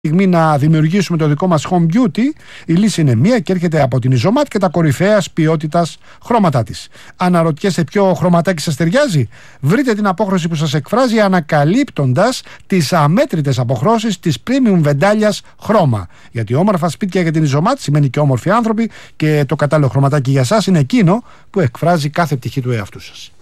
στιγμή να δημιουργήσουμε το δικό μας home beauty, η λύση είναι μία και έρχεται από την Ιζωμάτ και τα κορυφαίας ποιότητας χρώματά της. Αναρωτιέστε ποιο χρωματάκι σας ταιριάζει? Βρείτε την απόχρωση που σας εκφράζει ανακαλύπτοντας τις αμέτρητες αποχρώσεις της premium βεντάλιας χρώμα. Γιατί όμορφα σπίτια για την Ιζωμάτ σημαίνει και όμορφοι άνθρωποι, και το κατάλληλο χρωματάκι για σας είναι εκείνο που εκφράζει κάθε πτυχή του εαυτού σας.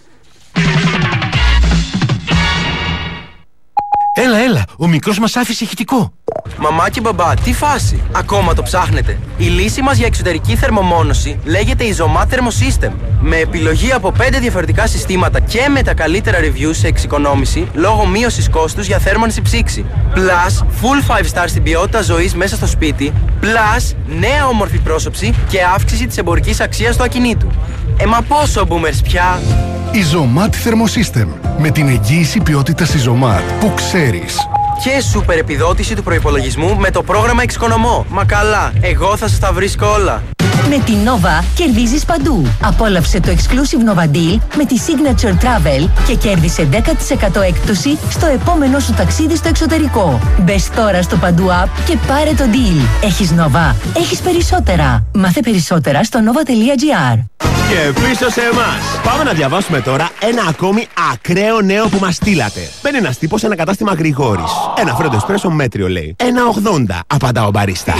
Έλα, ο μικρός μας άφησε ηχητικό. Μαμά και μπαμπά, τι φάση? Ακόμα το ψάχνετε? Η λύση μας για εξωτερική θερμομόνωση λέγεται Izomat Thermosystem. Με επιλογή από 5 διαφορετικά συστήματα και με τα καλύτερα reviews σε εξοικονόμηση λόγω μείωσης κόστους για θέρμανση ψήξη. Plus, full 5 star στην ποιότητα ζωής μέσα στο σπίτι. Plus, νέα όμορφη πρόσωψη και αύξηση της εμπορικής αξίας του ακινήτου. Μα πόσο boomers πια? Izomat Thermosystem. Με την εγγύηση ποιότητας Izomat που ξέρεις. Και σούπερ επιδότηση του προϋπολογισμού με το πρόγραμμα Εξοικονομώ. Μα καλά, εγώ θα σας τα βρίσκω όλα. Με την Nova κερδίζεις παντού. Απόλαυσε το exclusive Nova Deal με τη Signature Travel και κέρδισε 10% έκπτωση στο επόμενο σου ταξίδι στο εξωτερικό. Μπες τώρα στο Παντού App και πάρε το deal. Έχεις Nova, έχεις περισσότερα. Μάθε περισσότερα στο nova.gr. Και πίσω σε εμάς. Πάμε να διαβάσουμε τώρα ένα ακόμη ακραίο νέο που μας στείλατε. Μπαίνει ένας τύπος σε ένα κατάστημα Γρηγόρης. Ένα φρέντο εσπρέσο μέτριο λέει. 1,80 απαντά ο μπαρίστα.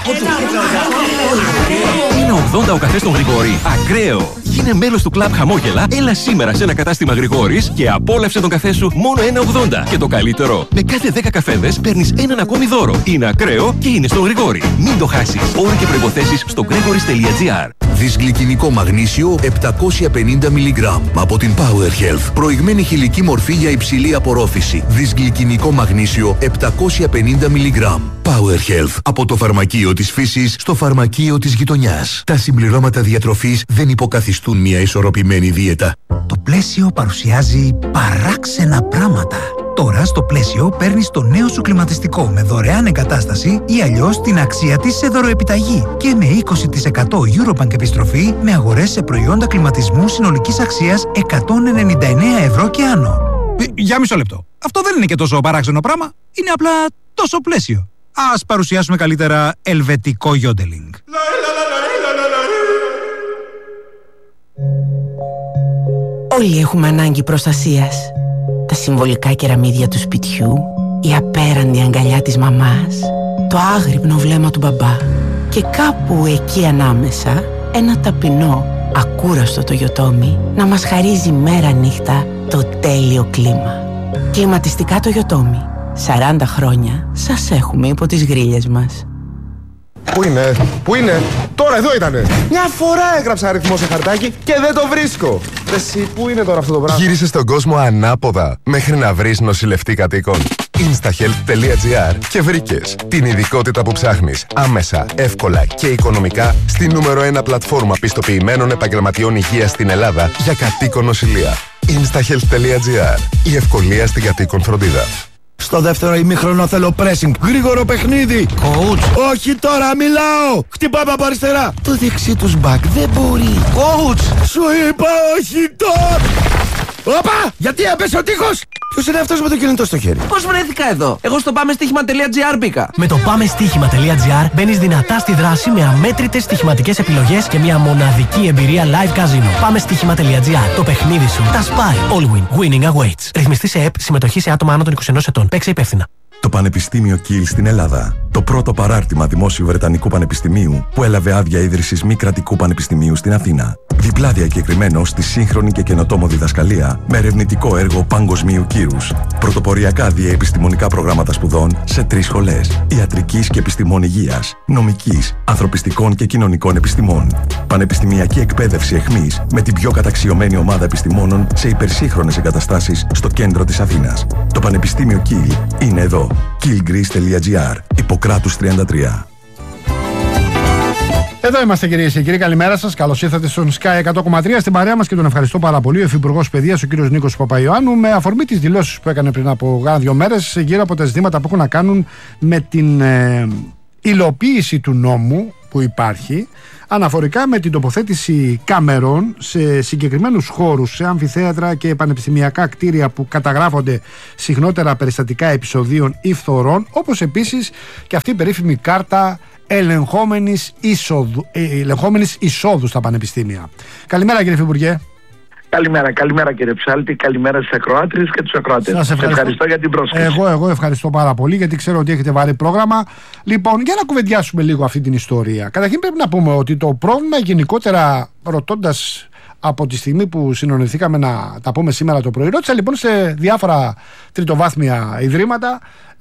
1,80 ο καφές στον Γρηγόρη. Ακραίο! Γίνε μέλος του κλαμπ Χαμόγελα, έλα σήμερα σε ένα κατάστημα Γρηγόρης και απόλαυσε τον καφέ σου μόνο 1,80. Και το καλύτερο, με κάθε 10 καφέδες παίρνεις έναν ακόμη δώρο. Είναι ακραίο και είναι στον Γρηγόρη. Μην το χάσεις. Όροι και προϋποθέσεις στο gregoris.gr. Δυσγλυκινικό μαγνήσιο 750 mg από την Power Health. Προηγμένη χηλική μορφή για υψηλή απορρόφηση. Δυσγλυκινικό μαγνήσιο 750 mg. Power Health. Από το φαρμακείο της φύσης στο φαρμακείο της γειτονιάς. Τα συμπληρώματα διατροφής δεν υποκαθιστούν μια ισορροπημένη δίαιτα. Το Πλαίσιο παρουσιάζει παράξενα πράγματα. Τώρα στο Πλαίσιο παίρνεις το νέο σου κλιματιστικό με δωρεάν εγκατάσταση ή αλλιώς την αξία της σε δωροεπιταγή και με 20% Eurobank επιστροφή με αγορές σε προϊόντα κλιματισμού συνολικής αξίας 199 ευρώ και άνω. Για μισό λεπτό. Αυτό δεν είναι και τόσο παράξενο πράγμα. Είναι απλά τόσο Πλαίσιο. Ας παρουσιάσουμε καλύτερα ελβετικό γιόντελινγκ. Όλοι έχουμε ανάγκη προστασίας. Τα συμβολικά κεραμίδια του σπιτιού, η απέραντη αγκαλιά της μαμάς, το άγρυπνο βλέμμα του μπαμπά και κάπου εκεί ανάμεσα ένα ταπεινό, ακούραστο Toyotomi να μας χαρίζει μέρα νύχτα το τέλειο κλίμα. Κλιματιστικά Toyotomi. 40 χρόνια σας έχουμε υπό τις γρίλες μας. Πού είναι, τώρα εδώ ήτανε. Μια φορά έγραψα αριθμό σε χαρτάκι και δεν το βρίσκω. Εσύ, πού είναι τώρα αυτό το πράγμα? Γύρισε στον κόσμο ανάποδα μέχρι να βρεις νοσηλευτή κατοίκων. Instahealth.gr και βρήκες την ειδικότητα που ψάχνεις άμεσα, εύκολα και οικονομικά στη νούμερο 1 πλατφόρμα πιστοποιημένων επαγγελματιών υγείας στην Ελλάδα για κατοίκον νοσηλεία. Instahealth.gr. Η ευκολία στην κατοίκον φροντίδα. Στο δεύτερο ημίχρονο θέλω pressing. Γρήγορο παιχνίδι. Coach. Όχι τώρα, μιλάω. Χτυπάμε από αριστερά. Το δεξί τους μπακ δεν μπορεί. Coach. Σου είπα όχι τώρα. Όπα, γιατί έπεσε ο τείχος. Ποιος είναι αυτός με το κινητό στο χέρι? Πώς βρέθηκα εδώ? Εγώ στο πάμεστοίχημα.gr μπήκα. Με το πάμεστοίχημα.gr μπαίνεις δυνατά στη δράση με αμέτρητες στοιχηματικές επιλογές και μια μοναδική εμπειρία live casino. Πάμεστοίχημα.gr. Το παιχνίδι σου. Τα σπάει. All win. Winning awaits. Ρυθμιστή σε ΕΠ. Συμμετοχή σε άτομα άνω των 21 ετών. Παίξε υπεύθυνα. Το Πανεπιστήμιο Κιλ στην Ελλάδα. Το πρώτο παράρτημα δημόσιου Βρετανικού Πανεπιστημίου που έλαβε άδεια ίδρυσης μη κρατικού πανεπιστημίου στην Αθήνα. Διπλά διακεκριμένο στη σύγχρονη και καινοτόμο διδασκαλία με ερευνητικό έργο παγκοσμίου κύρους. Πρωτοποριακά διαεπιστημονικά προγράμματα σπουδών σε 3 σχολές. Ιατρικής και επιστημών υγείας, νομικής, ανθρωπιστικών και κοινωνικών επιστημών. Πανεπιστημιακή εκπαίδευση εχμής με την πιο καταξιωμένη ομάδα επιστημόνων σε υπερσύγχρονες εγκαταστάσεις στο κέντρο της Αθήνας. Το Πανεπιστήμιο Κιλ είναι εδώ. killgreece.gr. Ιπποκράτους 33. Εδώ είμαστε, κυρίες και κύριοι. Καλημέρα σας. Καλώς ήρθατε στον Sky 100,3. Στην παρέα μας και τον ευχαριστώ πάρα πολύ ο Υφυπουργός Παιδείας, ο κύριος Νίκος Παπαϊωάννου, με αφορμή τις δηλώσεις που έκανε πριν από 2 μέρες γύρω από τα ζητήματα που έχουν να κάνουν με την υλοποίηση του νόμου που υπάρχει αναφορικά με την τοποθέτηση κάμερων σε συγκεκριμένους χώρους, σε αμφιθέατρα και πανεπιστημιακά κτίρια που καταγράφονται συχνότερα περιστατικά επεισοδίων ή φθορών, όπως επίσης και αυτή η περίφημη κάρτα ελεγχόμενης εισόδου στα πανεπιστήμια. Καλημέρα κύριε Υφυπουργέ. Καλημέρα κύριε Ψάλτη, καλημέρα στις ακροάτριες και τους ακροάτες. Σας ευχαριστώ για την πρόσκληση. Εγώ ευχαριστώ πάρα πολύ, γιατί ξέρω ότι έχετε βαρύ πρόγραμμα. Λοιπόν, για να κουβεντιάσουμε λίγο αυτή την ιστορία. Καταρχήν πρέπει να πούμε ότι το πρόβλημα γενικότερα, ρωτώντας από τη στιγμή που συνονιθήκαμε να τα πούμε σήμερα το πρωί, ρώτησα λοιπόν σε διάφορα τριτοβάθμια ιδρύματα,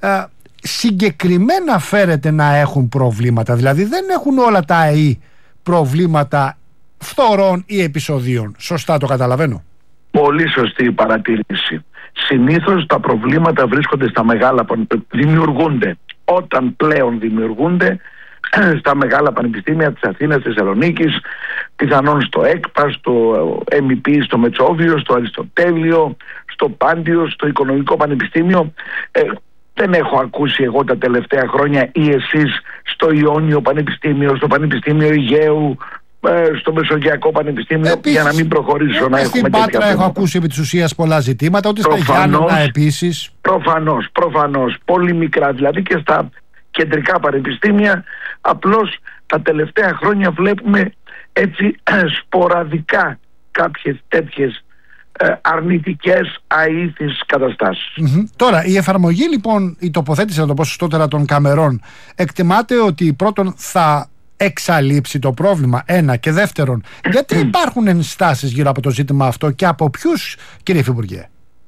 συγκεκριμένα φέρεται να έχουν προβλήματα. Δηλαδή δεν έχουν όλα τα ΑΕΗ προβλήματα φθορών ή επεισοδίων. Σωστά το καταλαβαίνω? Πολύ σωστή η παρατήρηση. Συνήθως τα προβλήματα βρίσκονται στα μεγάλα, δημιουργούνται όταν πλέον δημιουργούνται στα μεγάλα πανεπιστήμια της Αθήνας, της Θεσσαλονίκης, πιθανόν στο ΕΚΠΑ, στο ΕΜΠ, στο Μετσόβιο, στο Αριστοτέλειο, στο Πάντιο, στο Οικονομικό Πανεπιστήμιο. Δεν έχω ακούσει εγώ τα τελευταία χρόνια ή εσείς στο Ιόνιο Πανεπιστήμιο, στο Πανεπιστήμιο Αιγαίου, στο Μεσογειακό Πανεπιστήμιο. Επίσης, για να μην προχωρήσω να έχουμε τέτοια. Στην Πάτρα έχω ακούσει επί της ουσίας πολλά ζητήματα, ότι στα Γιάννενα επίσης. Προφανώς, πολύ μικρά δηλαδή και στα κεντρικά πανεπιστήμια. Απλώς τα τελευταία χρόνια βλέπουμε έτσι σποραδικά κάποιες τέτοιες αρνητικές αήθεις καταστάσεις. Τώρα η εφαρμογή λοιπόν, η τοποθέτηση να το πω σωστότερα των καμερών, εκτιμάται ότι πρώτον θα εξαλείψει το πρόβλημα, ένα, και δεύτερον, γιατί υπάρχουν ενστάσεις γύρω από το ζήτημα αυτό και από ποιους, κύριε Υφυπουργέ?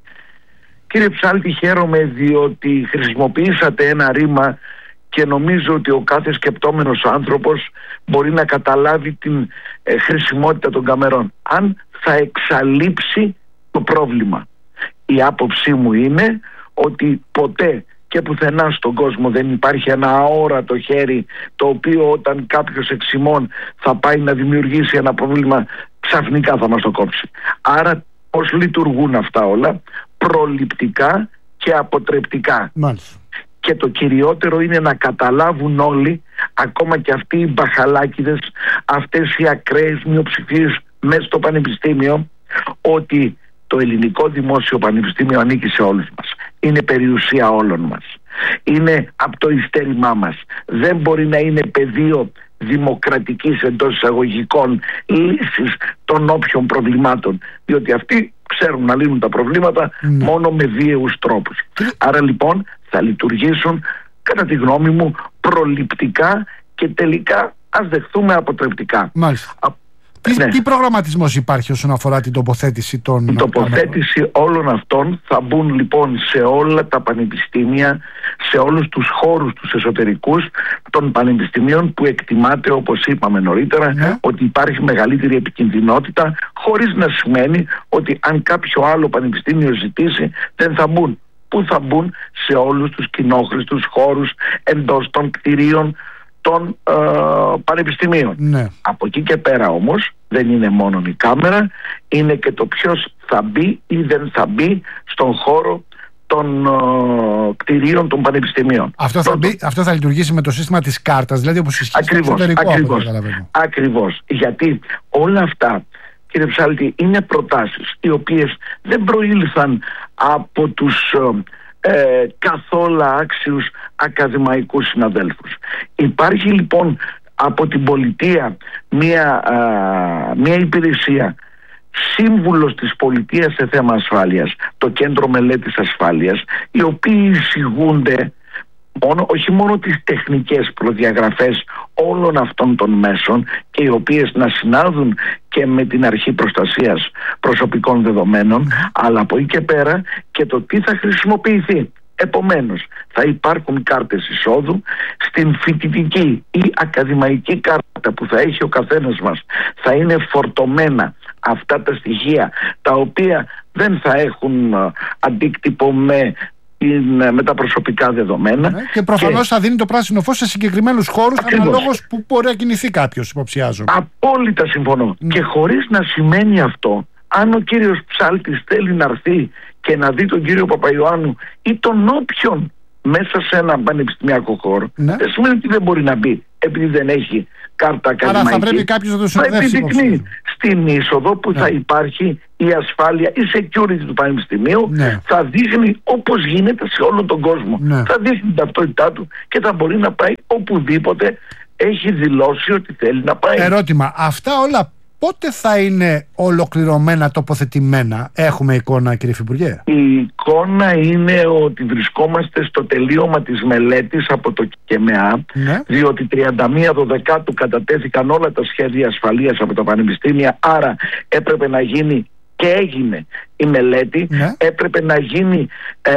Κύριε Ψάλτη, χαίρομαι διότι χρησιμοποιήσατε ένα ρήμα και νομίζω ότι ο κάθε σκεπτόμενος άνθρωπος μπορεί να καταλάβει την χρησιμότητα των καμερών. Αν θα εξαλείψει το πρόβλημα. Η άποψή μου είναι ότι ποτέ και πουθενά στον κόσμο δεν υπάρχει ένα αόρατο χέρι το οποίο όταν κάποιος εξημών θα πάει να δημιουργήσει ένα πρόβλημα ξαφνικά θα μας το κόψει. Άρα πώς λειτουργούν αυτά όλα? Προληπτικά και αποτρεπτικά. Μάλιστα. Και το κυριότερο είναι να καταλάβουν όλοι, ακόμα και αυτοί οι μπαχαλάκιδες, αυτές οι ακραίες μειοψηφίες μέσα στο πανεπιστήμιο, ότι το ελληνικό δημόσιο πανεπιστήμιο ανήκει σε όλους μας. Είναι περιουσία όλων μας. Είναι από το ειστέρημά μας. Δεν μπορεί να είναι πεδίο δημοκρατικής εντός εισαγωγικών λύσης των όποιων προβλημάτων, διότι αυτοί ξέρουν να λύνουν τα προβλήματα μόνο με βίαιους τρόπους. Άρα λοιπόν θα λειτουργήσουν κατά τη γνώμη μου προληπτικά και τελικά ας δεχθούμε αποτρεπτικά. Μάλιστα. Τι προγραμματισμός υπάρχει όσον αφορά την τοποθέτηση των... Η τοποθέτηση όλων αυτών θα μπουν λοιπόν σε όλα τα πανεπιστήμια, σε όλους τους χώρους τους εσωτερικούς των πανεπιστημίων που εκτιμάται, όπως είπαμε νωρίτερα, ότι υπάρχει μεγαλύτερη επικινδυνότητα, χωρίς να σημαίνει ότι αν κάποιο άλλο πανεπιστήμιο ζητήσει δεν θα μπουν. Πού θα μπουν? Σε όλους τους κοινόχρηστους χώρους εντός των κτηρίων των πανεπιστημίων. Από εκεί και πέρα όμως δεν είναι μόνο η κάμερα, είναι και το ποιος θα μπει ή δεν θα μπει στον χώρο των κτηρίων των πανεπιστημίων. Αυτό θα λειτουργήσει με το σύστημα της κάρτας, δηλαδή όπως ισχύει στο εξωτερικό. Ακριβώς. Γιατί όλα αυτά, κύριε Ψάλτη, είναι προτάσεις οι οποίες δεν προήλθαν από τους καθόλου άξιους ακαδημαϊκούς συναδέλφους. Υπάρχει λοιπόν από την πολιτεία μια υπηρεσία, σύμβουλος της πολιτείας σε θέμα ασφάλειας, το Κέντρο Μελέτης Ασφάλειας, οι οποίοι εισηγούνται όχι μόνο τις τεχνικές προδιαγραφές όλων αυτών των μέσων και οι οποίες να συνάδουν και με την αρχή προστασίας προσωπικών δεδομένων, αλλά από εκεί και πέρα και το τι θα χρησιμοποιηθεί. Επομένως, θα υπάρχουν κάρτες εισόδου. Στην φοιτητική ή ακαδημαϊκή κάρτα που θα έχει ο καθένας μας θα είναι φορτωμένα αυτά τα στοιχεία, τα οποία δεν θα έχουν αντίκτυπο με τα προσωπικά δεδομένα. Και προφανώς θα δίνει το πράσινο φως σε συγκεκριμένους χώρους αναλόγως που μπορεί να κινηθεί κάποιος, υποψιάζομαι. Απόλυτα συμφωνώ. Και χωρίς να σημαίνει αυτό, αν ο κύριος Ψάλτης θέλει να έρθει και να δει τον κύριο Παπαϊωάννου ή τον όποιον μέσα σε ένα πανεπιστημιακό χώρο, δεν σημαίνει ότι δεν μπορεί να μπει επειδή δεν έχει κάρτα ακαδημαϊκή. Άρα θα πρέπει κάποιος να το συνοδεύσει. Θα επιδεικνύει στην είσοδο που θα υπάρχει η ασφάλεια, η security του πανεπιστημίου, θα δείχνει όπως γίνεται σε όλο τον κόσμο. Θα δείχνει την ταυτότητά του και θα μπορεί να πάει οπουδήποτε έχει δηλώσει ότι θέλει να πάει. Ερώτημα, αυτά όλα πότε θα είναι ολοκληρωμένα, τοποθετημένα? Έχουμε εικόνα, κύριε Υφυπουργέ? Η εικόνα είναι ότι βρισκόμαστε στο τελείωμα της μελέτης από το ΚΕΜΕΑ, διότι 31/12 κατατέθηκαν όλα τα σχέδια ασφαλείας από τα πανεπιστήμια, άρα έπρεπε να γίνει και έγινε η μελέτη, έπρεπε να γίνει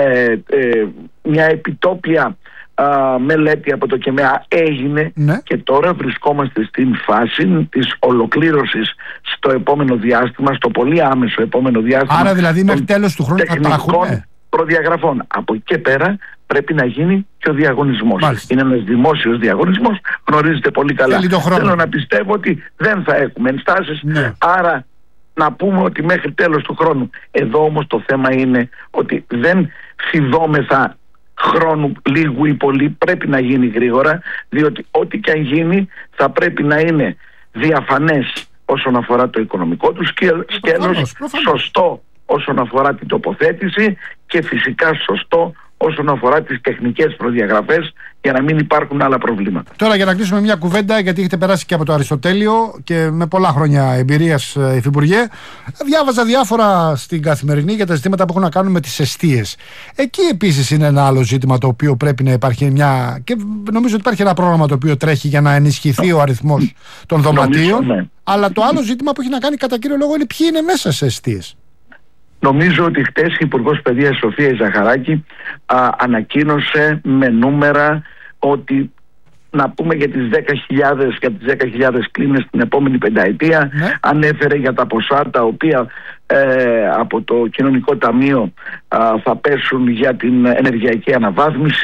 μια επιτόπια μελέτη από το ΚΕΜΕΑ, έγινε και τώρα βρισκόμαστε στην φάση της ολοκλήρωσης στο επόμενο διάστημα, στο πολύ άμεσο επόμενο διάστημα. Άρα δηλαδή μέχρι τέλος του χρόνου θα τα έχουμε προδιαγραφών. Από εκεί και πέρα πρέπει να γίνει και ο διαγωνισμός. Είναι ένας δημόσιος διαγωνισμός, γνωρίζετε πολύ καλά. Θέλω να πιστεύω ότι δεν θα έχουμε ενστάσεις, άρα να πούμε ότι μέχρι τέλος του χρόνου. Εδώ όμως το θέμα είναι ότι δεν φιδόμεθα χρόνου λίγου ή πολύ, πρέπει να γίνει γρήγορα, διότι ό,τι και αν γίνει θα πρέπει να είναι διαφανές όσον αφορά το οικονομικό του σκέλος, σωστό όσον αφορά την τοποθέτηση και φυσικά σωστό όσον αφορά τις τεχνικές προδιαγραφές, για να μην υπάρχουν άλλα προβλήματα. Τώρα για να κλείσουμε μια κουβέντα, γιατί έχετε περάσει και από το Αριστοτέλειο και με πολλά χρόνια εμπειρίας, Υφυπουργέ, διάβαζα διάφορα στην Καθημερινή για τα ζητήματα που έχουν να κάνουν με τις εστίες. Εκεί επίσης είναι ένα άλλο ζήτημα το οποίο πρέπει να υπάρχει και νομίζω ότι υπάρχει ένα πρόγραμμα το οποίο τρέχει για να ενισχυθεί ο αριθμός των δωματίων. Αλλά το άλλο ζήτημα που έχει να κάνει κατά κύριο λόγο είναι ποιοι είναι μέσα σε εστίες. Νομίζω ότι χτες η Υπουργός Παιδείας Σοφία Ζαχαράκη ανακοίνωσε με νούμερα ότι, να πούμε για τις 10.000 κλίμες την επόμενη πενταετία, ανέφερε για τα ποσά τα οποία από το Κοινωνικό Ταμείο θα πέσουν για την ενεργειακή αναβάθμιση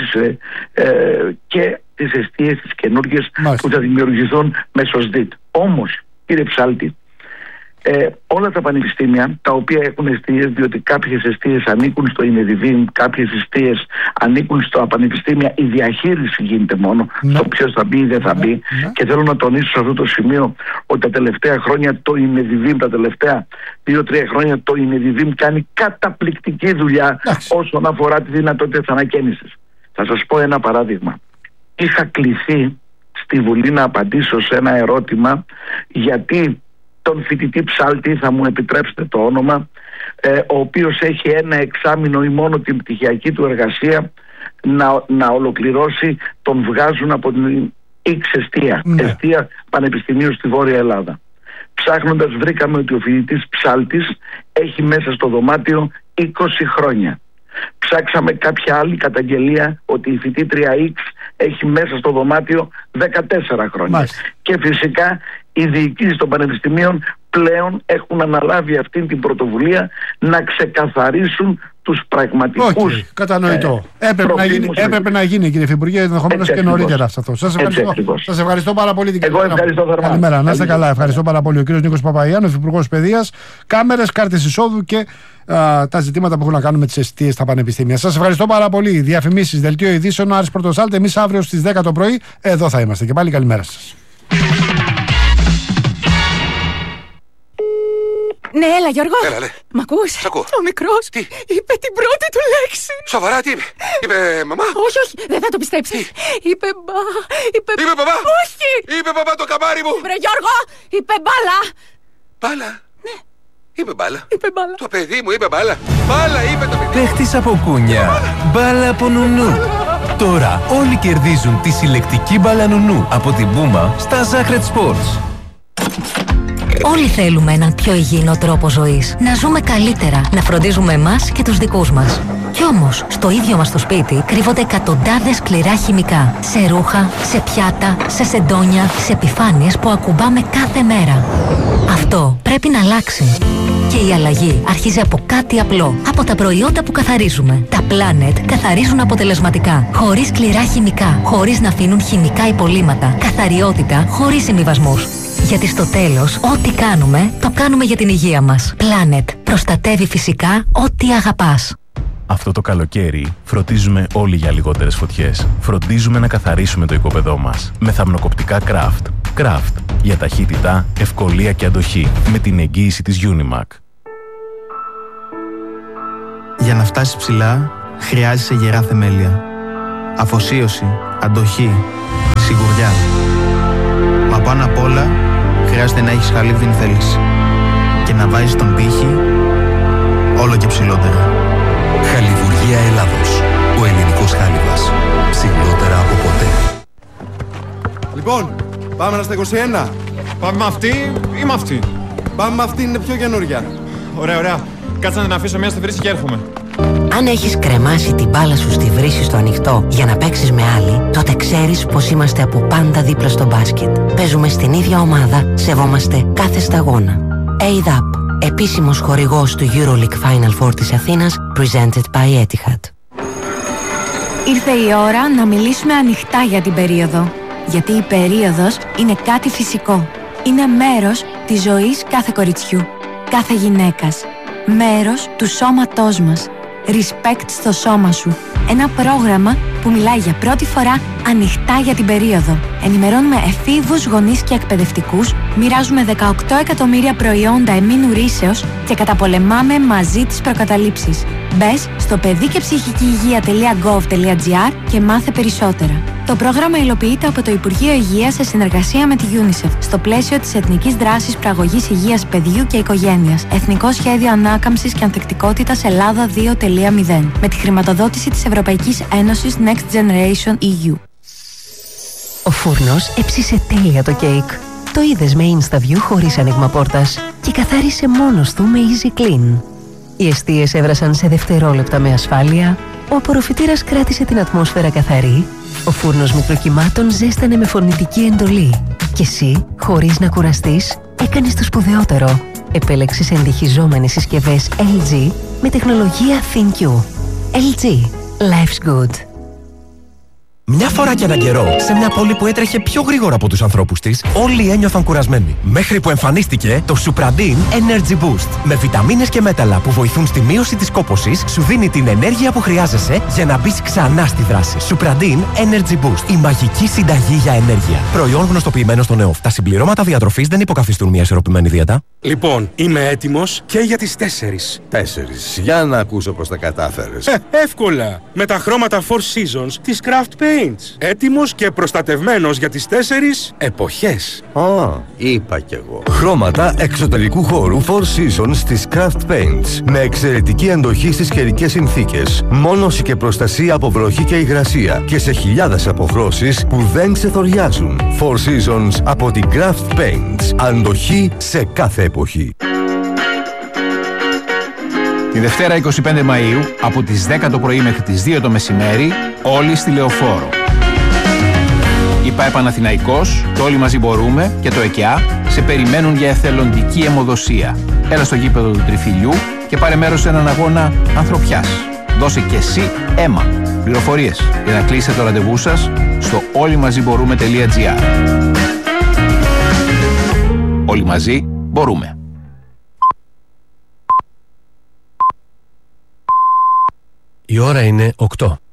και τις εστίες τις καινούργιες που θα δημιουργηθούν μέσω ΣΔΙΤ. Όμως, κύριε Ψάλτη, όλα τα πανεπιστήμια τα οποία έχουν εστίες, διότι κάποιες εστίες ανήκουν στο ΙΝΕΔΙΒΙΜ, κάποιες εστίες ανήκουν στα πανεπιστήμια, η διαχείριση γίνεται μόνο στο ποιος θα μπει ή δεν θα μπει, και θέλω να τονίσω σε αυτό το σημείο ότι τα τελευταία χρόνια το ΙΝΕΔΙΒΙΜ, τα τελευταία 2-3 χρόνια το ΙΝΕΔΙΒΙΜ κάνει καταπληκτική δουλειά όσον αφορά τη δυνατότητα ανακαίνησης. Θα σας πω ένα παράδειγμα. Είχα κληθεί στη Βουλή να απαντήσω σε ένα ερώτημα γιατί τον φοιτητή Ψάλτη, θα μου επιτρέψετε το όνομα, ο οποίος έχει ένα εξάμηνο ή μόνο την πτυχιακή του εργασία να ολοκληρώσει, τον βγάζουν από την X εστία πανεπιστημίου στη Βόρεια Ελλάδα. Ψάχνοντας βρήκαμε ότι ο φοιτητής Ψάλτης έχει μέσα στο δωμάτιο 20 χρόνια. Ψάξαμε κάποια άλλη καταγγελία ότι η φοιτήτρια X έχει μέσα στο δωμάτιο 14 χρόνια. Και φυσικά οι διοικήσεις των πανεπιστημίων πλέον έχουν αναλάβει αυτή την πρωτοβουλία να ξεκαθαρίσουν τους πραγματικούς. Κατανοητό. Έπρεπε να γίνει, κύριε Υφυπουργέ, ενδεχομένως και νωρίτερα σε αυτό. Σας ευχαριστώ πάρα πολύ. Εγώ ευχαριστώ θερμά. Καλημέρα, να είστε καλά. Ευχαριστώ πάρα πολύ. Ο κύριος Νίκος Παπαϊάννου, Υφυπουργός Παιδείας, κάμερες, κάρτες εισόδου και τα ζητήματα που έχουν να κάνουν με τις εστίες στα πανεπιστήμια. Σας ευχαριστώ πάρα πολύ. Διαφημίσεις, δελτίο ειδήσεων, Άρης Πρωτοσάλτη. Εμείς αύριο στις 10 το πρωί εδώ θα είμαστε. Και πάλι καλημέρα σας. Ναι, έλα Γιώργο. Έλα, ναι. Μ' ακούς? Σ' ακούω. Ο μικρός είπε την πρώτη του λέξη. Σοβαρά, τι είπε? Είπε μαμά? Όχι, δεν θα το πιστέψεις. Είπε μπαμπά? Όχι. Είπε μπαμπά το καμάρι μου. Βρε Γιώργο, είπε μπάλα. Μπάλα? Ναι. Είπε μπάλα. Είπε μπάλα. Το παιδί μου είπε μπάλα. Μπάλα είπε το παιδί. Παίχτης από κούνια. Μπάλα από νουνού. Τώρα όλοι κερδίζουν τη συλλεκτική μπάλα νουνού από την Πούμα στα Zacred Sports. Όλοι θέλουμε έναν πιο υγιεινό τρόπο ζωής. Να ζούμε καλύτερα, να φροντίζουμε εμάς και τους δικούς μας. Κι όμως, στο ίδιο μας το σπίτι κρύβονται εκατοντάδες σκληρά χημικά. Σε ρούχα, σε πιάτα, σε σεντόνια, σε επιφάνειες που ακουμπάμε κάθε μέρα. Αυτό πρέπει να αλλάξει. Και η αλλαγή αρχίζει από κάτι απλό. Από τα προϊόντα που καθαρίζουμε. Τα Planet καθαρίζουν αποτελεσματικά. Χωρίς σκληρά χημικά. Χωρίς να αφήνουν χημικά υπολείμματα. Καθαριότητα χωρίς συμβιβασμούς. Γιατί στο τέλος, ό,τι κάνουμε, το κάνουμε για την υγεία μας. Planet. Προστατεύει φυσικά ό,τι αγαπάς. Αυτό το καλοκαίρι φροντίζουμε όλοι για λιγότερες φωτιές. Φροντίζουμε να καθαρίσουμε το οικόπεδό μας με θαμνοκοπτικά Craft. Craft για ταχύτητα, ευκολία και αντοχή με την εγγύηση της Unimac. Για να φτάσεις ψηλά, χρειάζεσαι γερά θεμέλια. Αφοσίωση, αντοχή, σιγουριά. Μα πάνω απ' όλα, χρειάζεται να έχεις χαλίβδιν θέληση. Και να βάζεις τον πύχη όλο και ψηλότερα. Χαλιβουργία Ελλάδος. Ο ελληνικός χάλιβας. Ψηλότερα από ποτέ. Λοιπόν, πάμε στα 21. Πάμε με αυτή ή με αυτή? Πάμε με αυτή, είναι πιο καινούρια. Ωραία, ωραία. Κάτσε να την αφήσω μία στη βρύση και έρχομαι. Αν έχεις κρεμάσει την μπάλα σου στη βρύση στο ανοιχτό για να παίξεις με άλλη, τότε ξέρεις πως είμαστε από πάντα δίπλα στο μπάσκετ. Παίζουμε στην ίδια ομάδα, σεβόμαστε κάθε σταγόνα. ADAP, επίσημος χορηγός του EuroLeague Final Four της Αθήνας, presented by Etihad. Ήρθε η ώρα να μιλήσουμε ανοιχτά για την περίοδο. Γιατί η περίοδος είναι κάτι φυσικό. Είναι μέρος της ζωής κάθε κοριτσιού, κάθε γυναίκας. Μέρος του σώματός μας. Respect στο σώμα σου. Ένα πρόγραμμα που μιλάει για πρώτη φορά ανοιχτά για την περίοδο. Ενημερώνουμε εφήβους, γονείς και εκπαιδευτικούς, μοιράζουμε 18 εκατομμύρια προϊόντα εμμήνου ρύσεως και καταπολεμάμε μαζί τις προκαταλήψεις. Μπες στο παιδικεψυχικηυγεία.gov.gr και μάθε περισσότερα. Το πρόγραμμα υλοποιείται από το Υπουργείο Υγείας σε συνεργασία με τη UNICEF στο πλαίσιο της Εθνικής Δράσης Προαγωγής Υγείας Παιδιού και Οικογένειας. Εθνικό Σχέδιο Ανάκαμψης και Ανθεκτικότητας Ελλάδα 2.0 με τη χρηματοδότηση της Ευρωπαϊκής Ένωσης Next Generation EU. Ο φούρνος έψισε τέλεια το κέικ. Το είδες με InstaView χωρίς άνοιγμα πόρτας και καθάρισε μόνος του με Easy Clean. Οι εστίες έβρασαν σε δευτερόλεπτα με ασφάλεια, ο απορροφητήρας κράτησε την ατμόσφαιρα καθαρή, ο φούρνος μικροκυμάτων ζέστανε με φωνητική εντολή και εσύ, χωρίς να κουραστείς, έκανες το σπουδαιότερο. Επέλεξες εντυχιζόμενες συσκευές LG με τεχνολογία ThinQ. LG. Life's good. Μια φορά και έναν καιρό, σε μια πόλη που έτρεχε πιο γρήγορα από τους ανθρώπους της, όλοι ένιωθαν κουρασμένοι. Μέχρι που εμφανίστηκε το Supradin Energy Boost. Με βιταμίνες και μέταλλα που βοηθούν στη μείωση της κόπωσης, σου δίνει την ενέργεια που χρειάζεσαι για να μπεις ξανά στη δράση. Supradin Energy Boost. Η μαγική συνταγή για ενέργεια. Προϊόν γνωστοποιημένο στο ΝΕΟΦ. Τα συμπληρώματα διατροφής δεν υποκαθιστούν μια ισορροπημένη δίαιτα. Λοιπόν, είμαι έτοιμος και για τις 4. 4. Για να ακούσω πως τα κατάφερες. Εύκολα. Με τα χρώματα Four Seasons της Craft Paints. Έτοιμος και προστατευμένος για τις 4 εποχές. Είπα κι εγώ. Χρώματα εξωτερικού χώρου Four Seasons της Craft Paints. Με εξαιρετική αντοχή στις καιρικές συνθήκες. Μόνωση και προστασία από βροχή και υγρασία. Και σε χιλιάδες αποχρώσεις που δεν ξεθοριάζουν. Four Seasons από την Craft Paints. Αντοχή σε κάθε εποχή. Τη Δευτέρα 25 Μαΐου από τις 10 το πρωί μέχρι τις 2 το μεσημέρι, όλοι στη Λεωφόρο. Η ΠΑΕ Παναθηναϊκός, το Όλοι Μαζί Μπορούμε και το ΕΚΕΑ σε περιμένουν για εθελοντική αιμοδοσία. Έλα στο γήπεδο του Τριφυλιού και πάρε μέρος σε έναν αγώνα ανθρωπιάς. Δώσε και εσύ αίμα. Πληροφορίες για να κλείσετε το ραντεβού σας στο όλοιμαζιμπορούμε.gr. Όλοι μαζί μπορούμε. Η ώρα είναι 8.